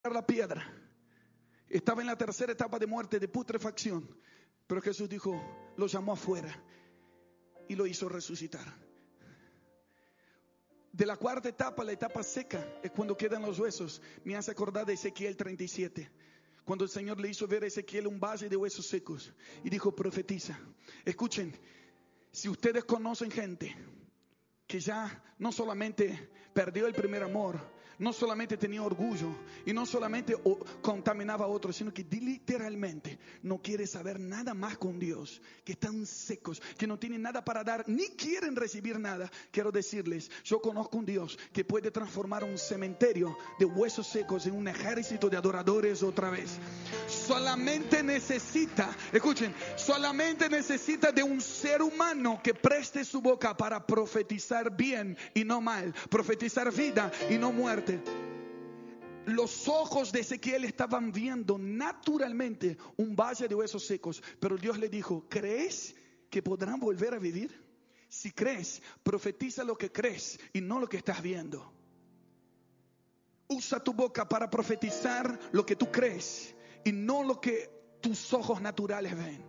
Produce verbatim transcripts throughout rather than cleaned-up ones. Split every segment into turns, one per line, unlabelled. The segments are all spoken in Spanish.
la piedra. Estaba en la tercera etapa de muerte, de putrefacción. Pero Jesús dijo, lo llamó afuera y lo hizo resucitar. De la cuarta etapa, la etapa seca, es cuando quedan los huesos. Me hace acordar de Ezequiel treinta y siete. Cuando el Señor le hizo ver a Ezequiel un valle de huesos secos y dijo, profetiza. Escuchen, si ustedes conocen gente que ya no solamente perdió el primer amor, no solamente tenía orgullo y no solamente contaminaba a otros, sino que literalmente no quiere saber nada más con Dios, que están secos, que no tienen nada para dar, ni quieren recibir nada. Quiero decirles, yo conozco un Dios que puede transformar un cementerio de huesos secos en un ejército de adoradores otra vez. Solamente necesita, escuchen, solamente necesita de un ser humano que preste su boca para profetizar bien y no mal, profetizar vida y no muerte. Los ojos de Ezequiel estaban viendo naturalmente un valle de huesos secos, pero Dios le dijo, ¿crees que podrán volver a vivir? Si crees, profetiza lo que crees y no lo que estás viendo. Usa tu boca para profetizar lo que tú crees y no lo que tus ojos naturales ven.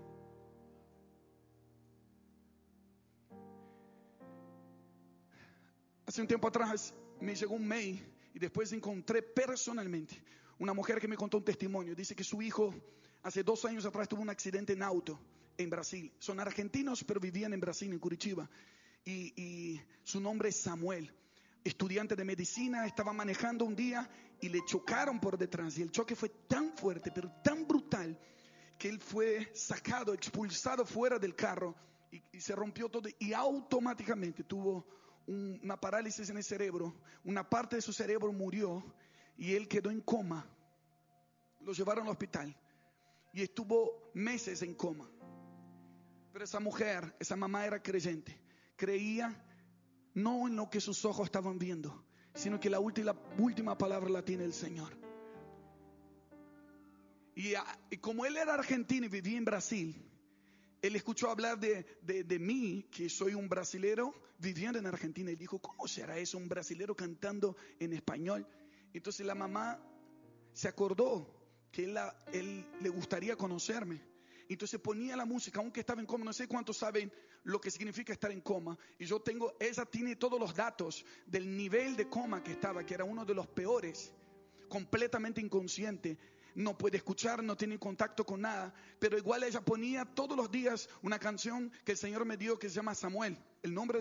Hace un tiempo atrás me llegó un mail y después encontré personalmente una mujer que me contó un testimonio. Dice que su hijo hace dos años atrás tuvo un accidente en auto en Brasil. Son argentinos pero vivían en Brasil, en Curitiba. Y, y su nombre es Samuel. Estudiante de medicina, estaba manejando un día y le chocaron por detrás. Y el choque fue tan fuerte, pero tan brutal, que él fue sacado, expulsado fuera del carro y, y se rompió todo. Y automáticamente tuvo un, una parálisis en el cerebro. Una parte de su cerebro murió y él quedó en coma. Lo llevaron al hospital y estuvo meses en coma. Pero esa mujer, esa mamá era creyente. Creía no en lo que sus ojos estaban viendo, sino que la última, la última palabra la tiene el Señor. Y, y como él era argentino y vivía en Brasil, él escuchó hablar de, de, de mí, que soy un brasilero viviendo en Argentina. Y dijo, ¿cómo será eso? Un brasilero cantando en español. Entonces la mamá se acordó que él, la, él le gustaría conocerme. Entonces ponía la música, aunque estaba en coma. No sé cuántos saben lo que significa estar en coma. Y yo tengo, ella tiene todos los datos del nivel de coma que estaba, que era uno de los peores, completamente inconsciente. No puede escuchar, no tiene contacto con nada. Pero igual ella ponía todos los días una canción que el Señor me dio que se llama Samuel. El nombre